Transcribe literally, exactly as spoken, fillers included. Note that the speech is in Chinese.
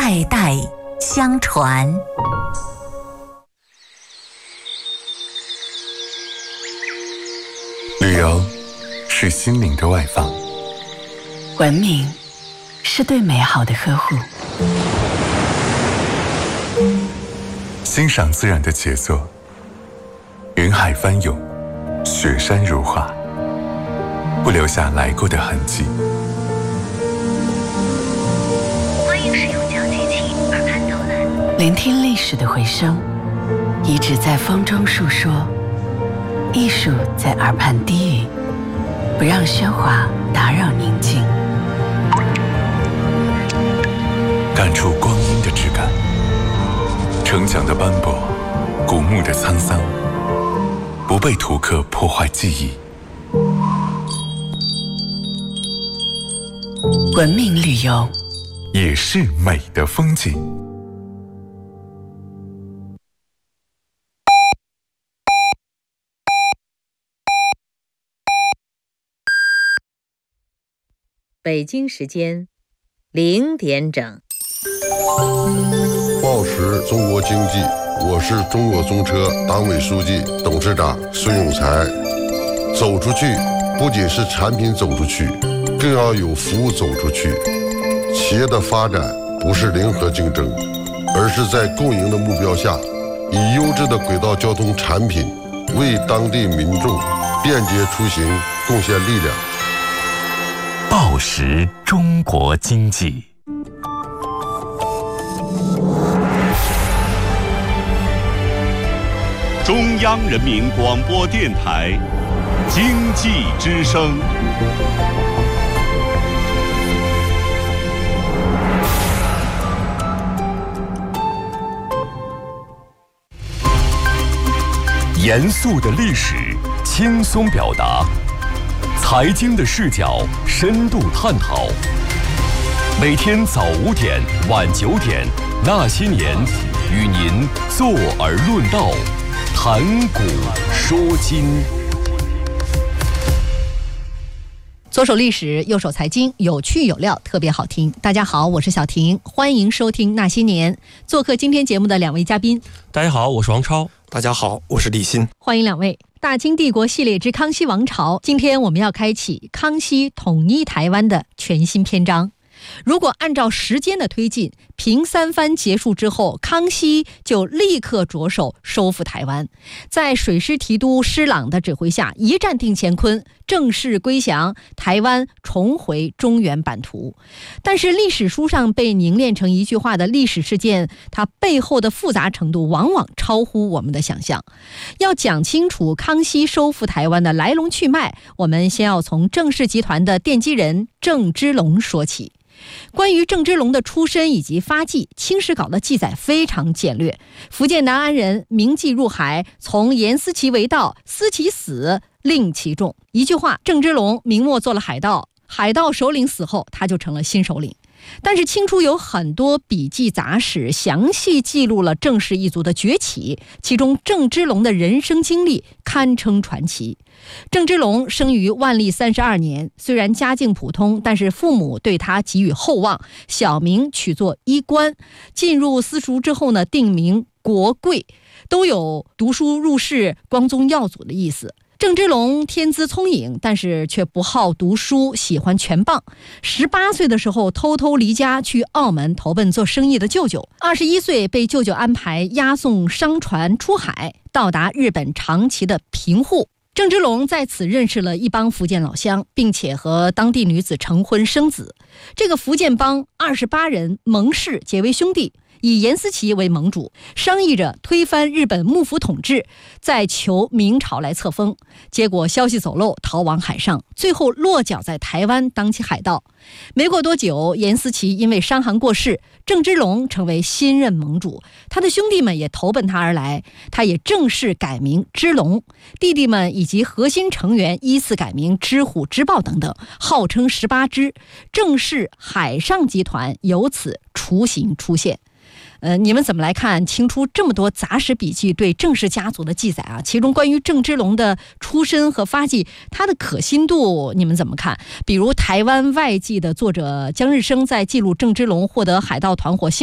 代代相传。 旅游是心灵的外放， 文明是对美好的呵护， 欣赏自然的杰作，云海翻涌，雪山如画，不留下来过的痕迹。 欢迎使用讲解器耳畔导览， 聆听历史的回声，遗址在风中述说，艺术在耳畔低语，不让喧哗打扰宁静， 感触光阴的质感，城墙的斑驳，古墓的沧桑，不被图刻破坏记忆。 文明旅游也是美的风景。 北京时间零点整。 报时中国经济，我是中国中车党委书记、董事长孙永才。走出去，不仅是产品走出去，更要有服务走出去。企业的发展不是零和竞争，而是在共赢的目标下，以优质的轨道交通产品为当地民众便捷出行贡献力量。 报时中国经济， 中央人民广播电台经济之声。 严肃的历史，轻松表达；财经的视角，深度探讨。每天早五点，晚九点，那些年，与您坐而论道，谈古说今。 左手历史，右手财经，有趣有料，特别好听。大家好，我是小婷，欢迎收听那些年。做客今天节目的两位嘉宾， 大家好，我是王超。 大家好，我是李欣。 欢迎两位。大清帝国系列之康熙王朝，今天我们要开启康熙统一台湾的全新篇章。如果按照时间的推进，平三藩结束之后，康熙就立刻着手收复台湾，在水师提督施琅的指挥下，一战定乾坤，正式归降，台湾重回中原版图。但是历史书上被凝练成一句话的历史事件，它背后的复杂程度往往超乎我们的想象。要讲清楚康熙收复台湾的来龙去脉，我们先要从郑氏集团的奠基人郑芝龙说起。关于郑芝龙的出身以及发迹，清史稿的记载非常简略。福建南安人，名妓入海，从严思齐为盗，思其死，令其重。一句话，郑芝龙明末做了海盗，海盗首领死后，他就成了新首领。但是清初有很多笔记杂史详细记录了郑氏一族的崛起，其中郑芝龙的人生经历堪称传奇。郑芝龙生于万历三十二年，虽然家境普通，但是父母对他给予厚望，小名取作衣冠。进入私塾之后呢，定名国贵，都有读书入仕、光宗耀祖的意思。郑芝龙天资聪颖，但是却不好读书，喜欢拳棒。十八岁的时候，偷偷离家去澳门投奔做生意的舅舅。二十一岁被舅舅安排押送商船出海，到达日本长崎的平户。郑芝龙在此认识了一帮福建老乡，并且和当地女子成婚生子。这个福建帮二十八人盟氏结为兄弟，以严思齐为盟主，商议着推翻日本幕府统治，再求明朝来册封。结果消息走漏，逃往海上，最后落脚在台湾当起海盗。没过多久，严思齐因为伤寒过世，郑芝龙成为新任盟主，他的兄弟们也投奔他而来，他也正式改名芝龙，弟弟们以及核心成员依次改名知虎、知豹等等，号称十八支，郑氏海上集团由此雏形出现。呃，你们怎么来看清初这么多杂史笔记对郑氏家族的记载啊？其中关于郑芝龙的出身和发迹，他的可信度你们怎么看？比如台湾外记的作者江日升在记录郑芝龙获得海盗团伙